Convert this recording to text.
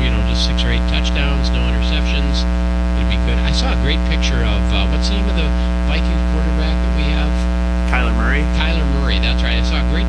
just 6 or 8 touchdowns, no interceptions. It'd be good. I saw a great picture of what's the name of the Viking